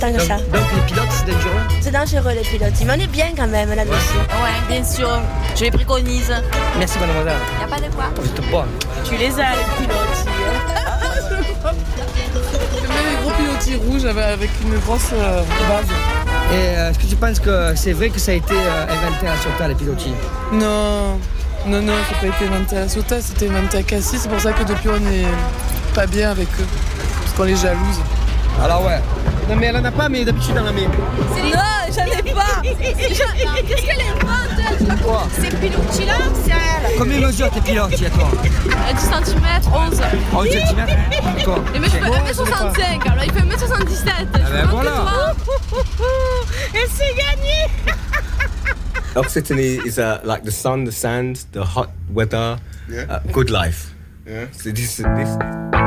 tant que ça. Donc les pilotes, c'est dangereux? C'est dangereux les pilotes, mais on est bien quand même là-dessus. Ouais, bien sûr, je les préconise. Merci mademoiselle. Y a pas de quoi. Vous êtes bonne. Tu les as les pilotes. Même les gros pilotis rouges avec une grosse base. Et est-ce que tu penses que c'est vrai que ça a été inventé à Ciotat, les pilotis? Non, ça n'a pas été inventé à Ciotat, c'était inventé à Cassis. C'est pour ça que depuis on n'est pas bien avec eux, parce qu'on les jalouse. Alors ouais. Non mais elle en a pas, mais d'habitude elle en a mis. Non, j'en ai pas. Qu'est-ce qu'elle invente? Quoi? Ces pilotis-là, c'est elle. Combien mesure tes pilotes, toi? 10 cm, 11. 11 cm? D'accord. Et mais je fais 1m65, alors il fait 1m77. Ah ben voilà. Et c'est gagné. Occitanie is like the sun, the sand, the hot weather, good life. Yeah. So this